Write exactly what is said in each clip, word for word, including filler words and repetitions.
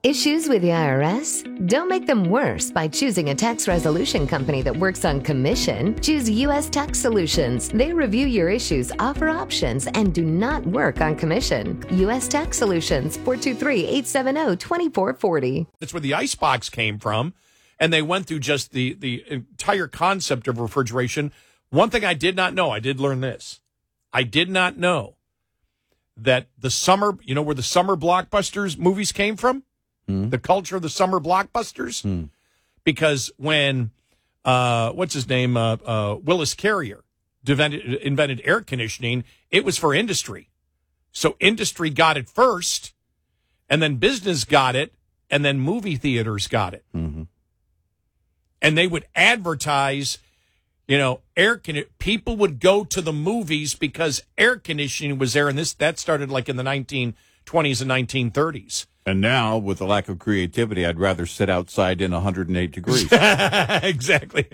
Issues with the I R S? Don't make them worse by choosing a tax resolution company that works on commission. Choose U S Tax Solutions. They review your issues, offer options, and do not work on commission. U S Tax Solutions, four two three, eight seven zero, two four four zero. That's where the icebox came from, and they went through just the, the entire concept of refrigeration. One thing I did not know, I did learn this. I did not know that the summer, you know where the summer blockbusters movies came from? Mm. The culture of the summer blockbusters? Mm. Because when, uh, what's his name, uh, uh, Willis Carrier invented, invented air conditioning, it was for industry. So industry got it first, and then business got it, and then movie theaters got it. Mm-hmm. And they would advertise, you know, air con- people would go to the movies because air conditioning was there, and this that started like in the nineteen twenties and nineteen thirties. And now, with the lack of creativity, I'd rather sit outside in one hundred eight degrees. Exactly.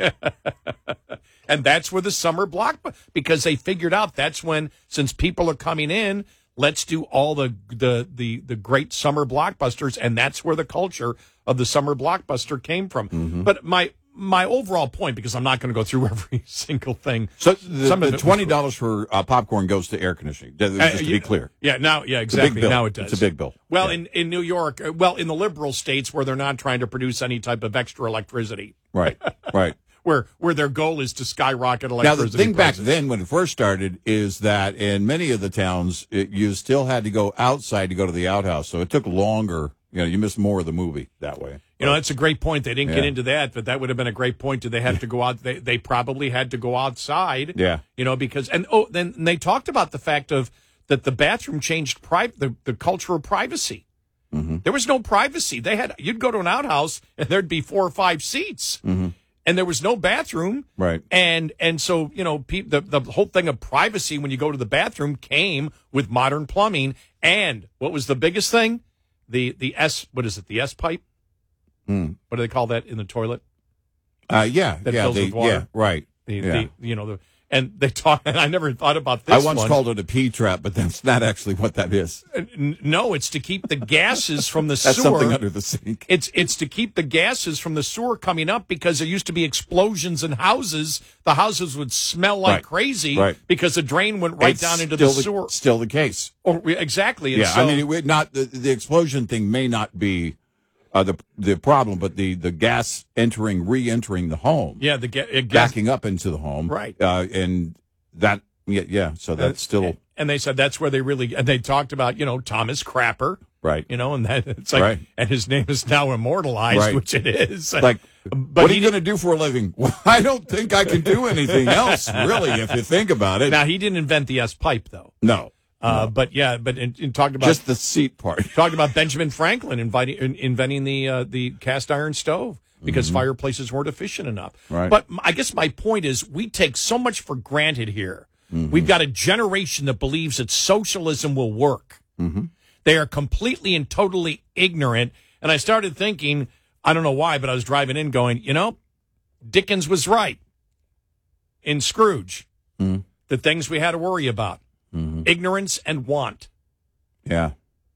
And that's where the summer block, because they figured out that's when, since people are coming in, let's do all the, the, the, the great summer blockbusters, and that's where the culture of the summer blockbuster came from. Mm-hmm. But my my overall point, because I'm not going to go through every single thing. So the, the twenty dollars for uh, popcorn goes to air conditioning, just to uh, be yeah, clear. Yeah, now, yeah, exactly. Now it does. It's a big bill. Well, yeah. in, in New York, well, in the liberal states where they're not trying to produce any type of extra electricity. Right, right. where where their goal is to skyrocket electricity. Now, the thing prices. back then when it first started is that in many of the towns, it, you still had to go outside to go to the outhouse, so it took longer. You know, you missed more of the movie that way. You know, that's a great point. They didn't yeah. get into that, but that would have been a great point. Did they have to go out? They they probably had to go outside. Yeah. You know, because, and oh, then they talked about the fact of that the bathroom changed pri- the, the culture of privacy. Mm-hmm. There was no privacy. They had, you'd go to an outhouse and there'd be four or five seats. Mm-hmm. And there was no bathroom. Right. And and so, you know, pe- the, the whole thing of privacy when you go to the bathroom came with modern plumbing. And what was the biggest thing? The the S, what is it, the S pipe? Mm. What do they call that in the toilet? Uh, yeah, that yeah, fills they, with water. Yeah, right. The, yeah. the you know the and they talk. And I never thought about this. I once one. called it a pee trap, but that's not actually what that is. No, it's to keep the gases from the that's sewer. Something under the sink. It's it's to keep the gases from the sewer coming up because there used to be explosions in houses. The houses would smell like right. crazy right. because the drain went right it's down into the, the sewer. Still the case. Or, exactly. And yeah, so, I mean, it, not the, the explosion thing may not be uh, the the problem, but the, the gas entering, re-entering the home. Yeah, the ga- gas backing up into the home. Right. Uh, and that, yeah, yeah, so that's still. And, and they said that's where they really, and they talked about, you know, Thomas Crapper. Right. You know, and that it's like, right. and his name is now immortalized, right. which it is. Like, but what are you going to do for a living? Well, I don't think I can do anything else, really, if you think about it. Now, he didn't invent the S pipe, though. No. Uh, no. But yeah, but in, in talked about just the seat part. Talked about Benjamin Franklin inviting, in, inventing the uh, the cast iron stove because mm-hmm. fireplaces weren't efficient enough. Right. But I guess my point is we take so much for granted here. Mm-hmm. We've got a generation that believes that socialism will work. Mm-hmm. They are completely and totally ignorant. And I started thinking, I don't know why, but I was driving in going, you know, Dickens was right in Scrooge. Mm-hmm. The things we had to worry about. Mm-hmm. Ignorance and want. Yeah.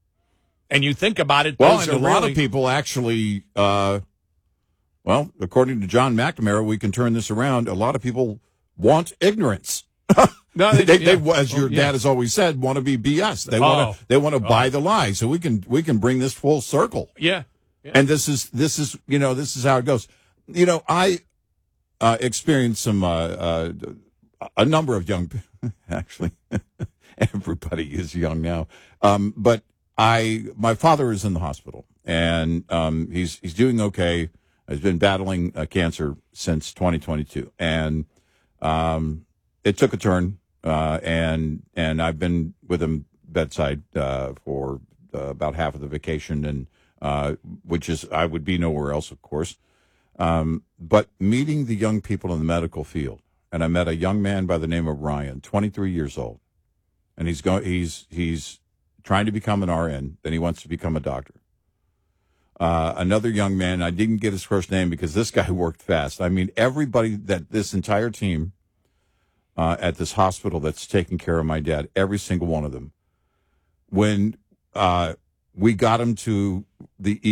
And you think about it. Well, those and are a lot really... of people actually, uh, well, according to John McNamara, we can turn this around. A lot of people want ignorance. No, they, they, they, yeah. they, as your oh, yeah. dad has always said, want to be B S. They oh. want to, they want to oh. buy the lie. So we can, we can bring this full circle. Yeah. yeah. And this is, this is, you know, this is how it goes. You know, I uh, experienced some, uh, uh, a number of young, actually, everybody is young now. Um, but I, my father is in the hospital, and um, he's he's doing okay. He's been battling uh, cancer since twenty twenty-two, and um, it took a turn. Uh, and and I've been with him bedside uh, for uh, about half of the vacation, and uh, which is I would be nowhere else, of course. Um, but meeting the young people in the medical field, and I met a young man by the name of Ryan, twenty-three years old, and he's going he's he's trying to become an R N, then he wants to become a doctor. Uh, another young man, I didn't get his first name because this guy worked fast. I mean, everybody that this entire team uh, at this hospital that's taking care of my dad, every single one of them, when uh, we got him to the